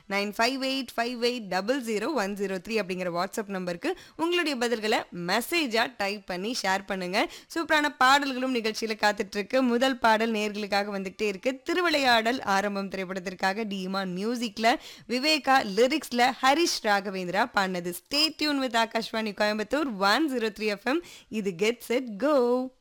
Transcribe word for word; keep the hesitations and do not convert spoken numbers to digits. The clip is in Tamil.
Nine five eight five eight double zero one zero three அப்படிங்கிற வாட்ஸ்அப் நம்பருக்கு உங்களுடைய பதில்களை மெசேஜா டைப் பண்ணி ஷேர் பண்ணுங்க. சூப்பரான பாடல்களும் நிகழ்ச்சியில காத்துட்டு இருக்கு. முதல் பாடல் நேர்களுக்காக வந்துகிட்டே இருக்கு. திருவிளையாடல் ஆரம்பம் திரைப்படத்திற்காக டிமான் மியூசிக்ல விவேகா லிரிக்ஸ்ல ஹரிஷ் ராகவேந்திரா பாடினது. Stay tune with Akashvani Coimbatore one zero three FM. இது கெட் செட் கோ.